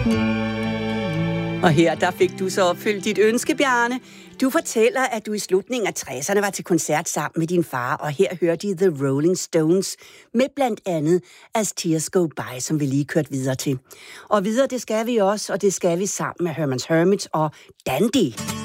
Og her, der fik du så opfyldt dit ønske, Bjarne. Du fortæller, at du i slutningen af 60'erne var til koncert sammen med din far, og her hørte I The Rolling Stones med blandt andet As Tears Go By, som vi lige kørte videre til. Og videre, det skal vi også, og det skal vi sammen med Herman's Hermits og Dandy.